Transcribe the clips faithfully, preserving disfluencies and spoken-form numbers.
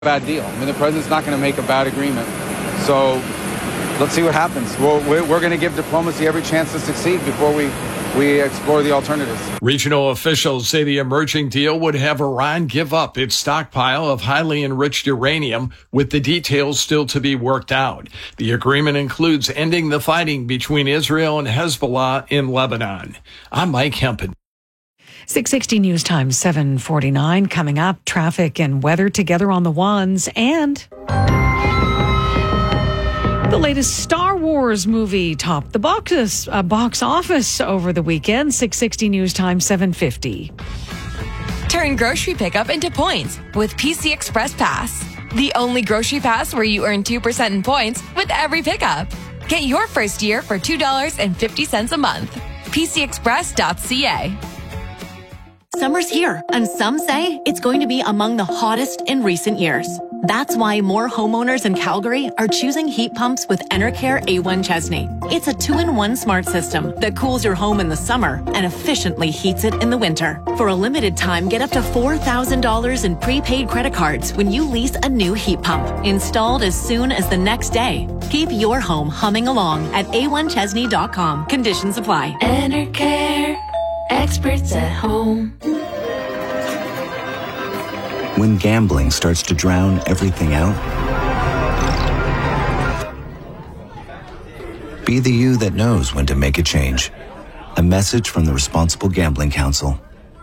bad deal. I mean, the president's not going to make a bad agreement. So let's see what happens. We're, we're going to give diplomacy every chance to succeed before we, we explore the alternatives. Regional officials say the emerging deal would have Iran give up its stockpile of highly enriched uranium, with the details still to be worked out. The agreement includes ending the fighting between Israel and Hezbollah in Lebanon. I'm Mike Hempen. six sixty News Time, seven forty-nine. Coming up, traffic and weather together on the ones, and the latest Star Wars movie topped the box, uh, box office over the weekend. six sixty News Time, seven fifty. Turn grocery pickup into points with P C Express Pass. The only grocery pass where you earn two percent in points with every pickup. Get your first year for two dollars and fifty cents a month. P C express dot c a. Summer's here, and some say it's going to be among the hottest in recent years. That's why more homeowners in Calgary are choosing heat pumps with Enercare A one Chesney. It's a two-in-one smart system that cools your home in the summer and efficiently heats it in the winter. For a limited time, get up to four thousand dollars in prepaid credit cards when you lease a new heat pump, installed as soon as the next day. Keep your home humming along at a one chesney dot com. Conditions apply. Enercare. Experts at home. When gambling starts to drown everything out, be the you that knows when to make a change. A message from the Responsible Gambling Council.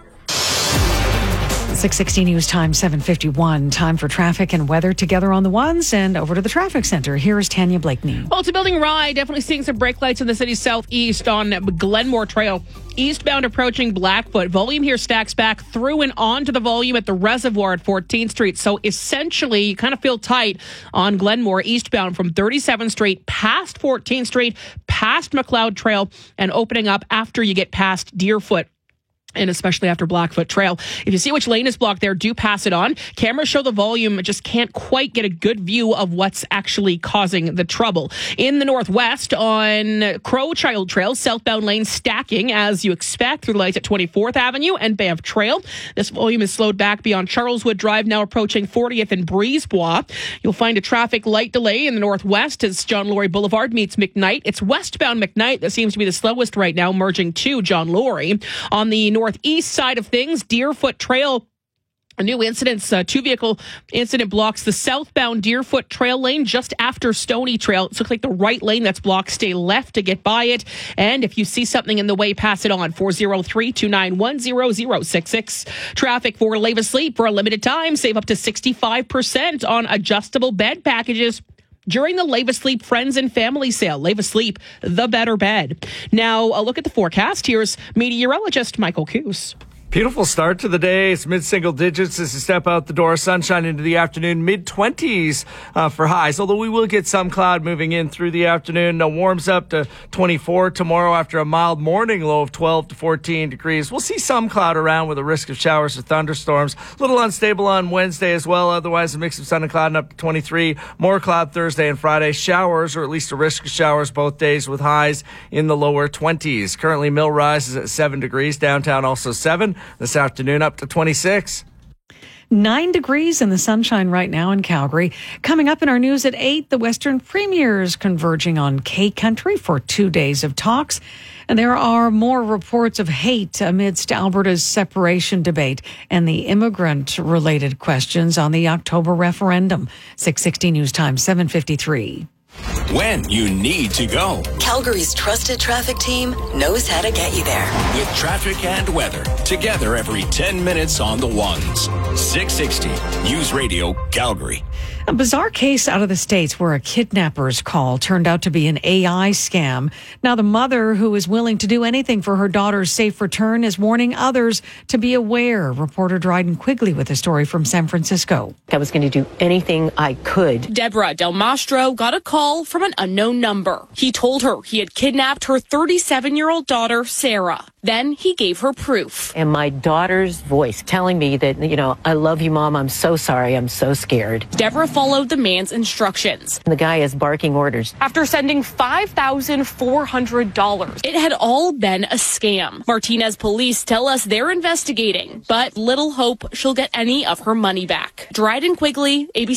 six sixty News Time, seven fifty-one. Time for traffic and weather together on the ones, and over to the traffic center. Here is Tanya Blakeney. Well, to Building Rye, definitely seeing some brake lights in the city's southeast on Glenmore Trail. Eastbound approaching Blackfoot. Volume here stacks back through and onto the volume at the reservoir at fourteenth Street. So essentially, you kind of feel tight on Glenmore eastbound from thirty-seventh Street past fourteenth Street, past McLeod Trail, and opening up after you get past Deerfoot. And especially after Blackfoot Trail. If you see which lane is blocked there, do pass it on. Cameras show the volume, just can't quite get a good view of what's actually causing the trouble. In the northwest on Crowchild Trail, southbound lane stacking as you expect through the lights at twenty-fourth Avenue and Banff Trail. This volume is slowed back beyond Charleswood Drive, now approaching fortieth and Breezebois. You'll find a traffic light delay in the northwest as John Laurie Boulevard meets McKnight. It's westbound McKnight that seems to be the slowest right now, merging to John Laurie. On the northeast side of things, Deerfoot Trail, a new incident, uh, two-vehicle incident blocks the southbound Deerfoot Trail lane just after Stony Trail. It looks like the right lane that's blocked. Stay left to get by it. And if you see something in the way, pass it on. four oh three, two nine one, zero zero six six. Traffic for Lave Asleep for a limited time. Save up to sixty-five percent on adjustable bed packages during the Lave Asleep Friends and Family Sale. Lave Asleep, the better bed. Now, a look at the forecast. Here's meteorologist Michael Coos. Beautiful start to the day. It's mid-single digits as you step out the door. Sunshine into the afternoon. mid-twenties uh, for highs, although we will get some cloud moving in through the afternoon. Uh, warms up to twenty-four tomorrow after a mild morning low of twelve to fourteen degrees. We'll see some cloud around with a risk of showers or thunderstorms. A little unstable on Wednesday as well. Otherwise, a mix of sun and cloud and up to twenty-three. More cloud Thursday and Friday. Showers, or at least a risk of showers both days with highs in the lower twenties. Currently, Millrise is at seven degrees. Downtown also seven. This afternoon up to twenty-six. Nine degrees in the sunshine right now in Calgary. Coming up in our news at eight, the Western Premiers converging on K Country for two days of talks. And there are more reports of hate amidst Alberta's separation debate and the immigrant-related questions on the October referendum. six sixty News Time, seven fifty-three. When you need to go. Calgary's trusted traffic team knows how to get you there. With traffic and weather, together every ten minutes on the ones. six sixty News Radio Calgary. A bizarre case out of the States where a kidnapper's call turned out to be an A I scam. Now the mother, who is willing to do anything for her daughter's safe return, is warning others to be aware. Reporter Dryden Quigley with a story from San Francisco. I was going to do anything I could. Deborah Del Mastro got a call call from an unknown number. He told her he had kidnapped her thirty-seven-year-old daughter, Sarah. Then he gave her proof. And my daughter's voice telling me that, you know, I love you, Mom. I'm so sorry. I'm so scared. Deborah followed the man's instructions. The guy is barking orders. After sending five thousand four hundred dollars, it had all been a scam. Martinez police tell us they're investigating, but little hope she'll get any of her money back. Dryden Quigley, A B C